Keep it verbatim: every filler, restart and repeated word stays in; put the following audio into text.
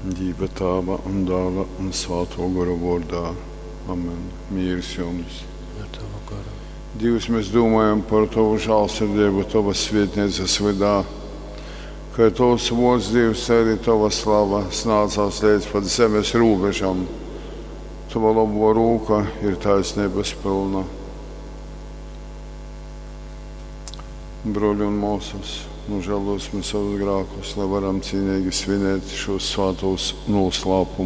Dieva Tēva un Dēla un Svēto gara vārdā. Amen. Mīrs jums. Ar tavu garu. Dievs, mēs domājam par Tavu žēlsirdību, Tavas svētnīcas vidā, ka Tavs vārds, Dievs, arī Tava slava snācās līdz pat zemes robežām. Tava labo rūka ir taisnības pilna. Broļi un mūsas, nožēlosim savus grēkus, lai varam cīnīgi svinēt šos svētos noslēpumus.